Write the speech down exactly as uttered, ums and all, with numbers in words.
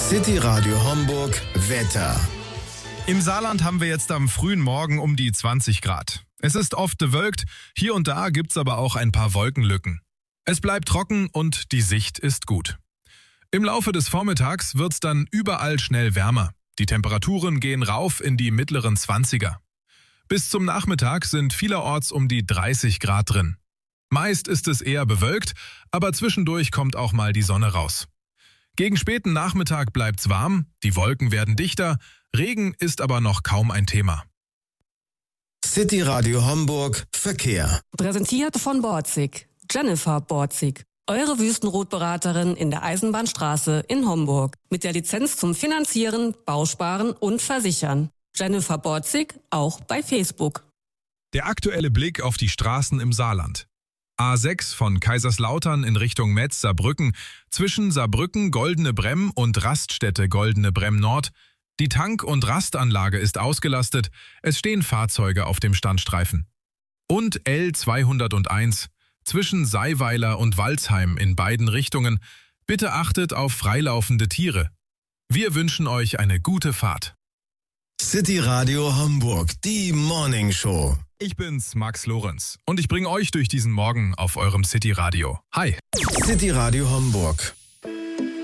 City Radio Homburg Wetter. Im Saarland haben wir jetzt am frühen Morgen um die zwanzig Grad. Es ist oft bewölkt, hier und da gibt's aber auch ein paar Wolkenlücken. Es bleibt trocken und die Sicht ist gut. Im Laufe des Vormittags wird's dann überall schnell wärmer. Die Temperaturen gehen rauf in die mittleren zwanziger. Bis zum Nachmittag sind vielerorts um die dreißig Grad drin. Meist ist es eher bewölkt, aber zwischendurch kommt auch mal die Sonne raus. Gegen späten Nachmittag bleibt's warm, die Wolken werden dichter, Regen ist aber noch kaum ein Thema. City Radio Homburg Verkehr. Präsentiert von Borzig. Jennifer Borzig. Eure Wüstenrotberaterin in der Eisenbahnstraße in Homburg. Mit der Lizenz zum Finanzieren, Bausparen und Versichern. Jennifer Borzig, auch bei Facebook. Der aktuelle Blick auf die Straßen im Saarland. A sechs von Kaiserslautern in Richtung Metz-Saarbrücken, zwischen Saarbrücken Goldene Bremm und Raststätte Goldene Bremm Nord. Die Tank- und Rastanlage ist ausgelastet, es stehen Fahrzeuge auf dem Standstreifen. Und L zweihunderteins, zwischen Seiweiler und Walsheim in beiden Richtungen. Bitte achtet auf freilaufende Tiere. Wir wünschen euch eine gute Fahrt. City Radio Homburg, die Morning Show. Ich bin's, Max Lorenz, und ich bringe euch durch diesen Morgen auf eurem City Radio. Hi. City Radio Homburg.